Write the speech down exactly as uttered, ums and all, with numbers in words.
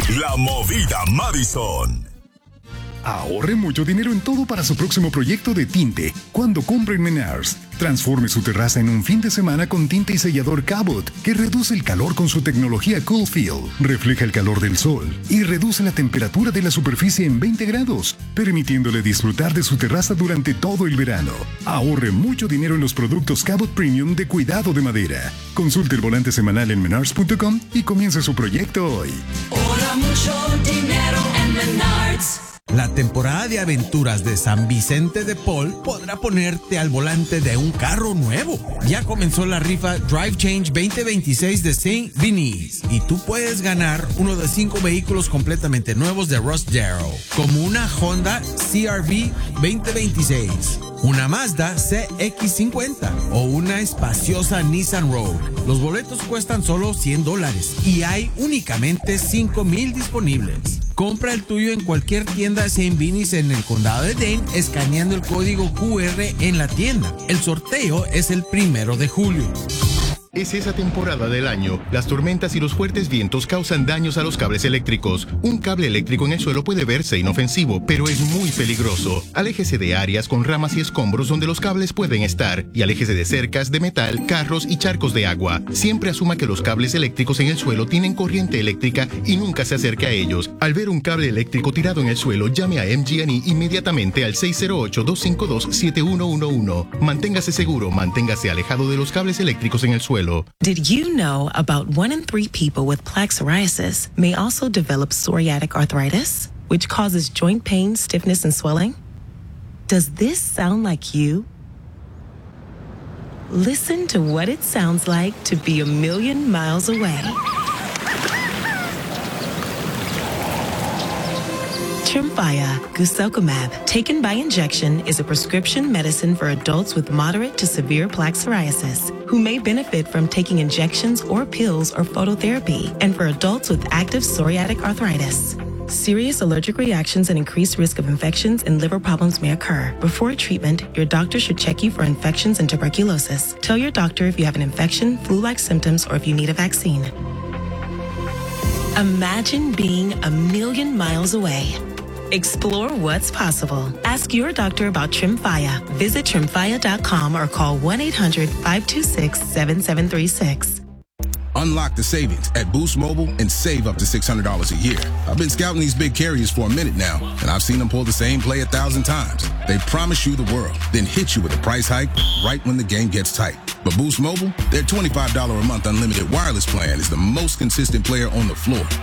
La Movida Madison. Ahorre mucho dinero en todo para su próximo proyecto de tinte cuando compre en Menards. Transforme su terraza en un fin de semana con tinte y sellador Cabot, que reduce el calor con su tecnología Cool Feel, refleja el calor del sol y reduce la temperatura de la superficie en veinte grados, permitiéndole disfrutar de su terraza durante todo el verano. Ahorre mucho dinero en los productos Cabot Premium de cuidado de madera. Consulte el volante semanal en menards punto com y comience su proyecto hoy. Ahorra mucho dinero en Menards. La temporada de aventuras de San Vicente de Paul podrá ponerte al volante de un carro nuevo. Ya comenzó la rifa Drive Change veinte veintiséis de Saint Denis y tú puedes ganar uno de cinco vehículos completamente nuevos de Ross Darrow, como una Honda C R V veinte veintiséis, una Mazda C X cincuenta o una espaciosa Nissan Rogue. Los boletos cuestan solo cien dólares y hay únicamente cinco mil disponibles. Compra el tuyo en cualquier tienda Saint Denis en el condado de Dane escaneando el código Q R en la tienda. El sorteo es el primero de julio. Es esa temporada del año. Las tormentas y los fuertes vientos causan daños a los cables eléctricos. Un cable eléctrico en el suelo puede verse inofensivo, pero es muy peligroso. Aléjese de áreas con ramas y escombros donde los cables pueden estar, y aléjese de cercas, de metal, carros y charcos de agua. Siempre asuma que los cables eléctricos en el suelo tienen corriente eléctrica y nunca se acerque a ellos. Al ver un cable eléctrico tirado en el suelo, llame a M G and E inmediatamente al seis cero ocho, dos cinco dos, siete uno uno uno. Manténgase seguro, manténgase alejado de los cables eléctricos en el suelo. Did you know about one in three people with plaque psoriasis may also develop psoriatic arthritis, which causes joint pain, stiffness, and swelling? Does this sound like you? Listen to what it sounds like to be a million miles away. Tremfya guselkumab, taken by injection, is a prescription medicine for adults with moderate to severe plaque psoriasis who may benefit from taking injections or pills or phototherapy, and for adults with active psoriatic arthritis. Serious allergic reactions and increased risk of infections and liver problems may occur. Before treatment, your doctor should check you for infections and tuberculosis. Tell your doctor if you have an infection, flu-like symptoms, or if you need a vaccine. Imagine being a million miles away. Explore what's possible. Ask your doctor about Tremfya. Visit tremfya dot com or call one eight hundred, five two six, seven seven three six. Unlock the savings at Boost Mobile and save up to six hundred dollars a year. I've been scouting these big carriers for a minute now, and I've seen them pull the same play a thousand times. They promise you the world, then hit you with a price hike right when the game gets tight. But Boost Mobile, their twenty-five dollars a month unlimited wireless plan is the most consistent player on the floor.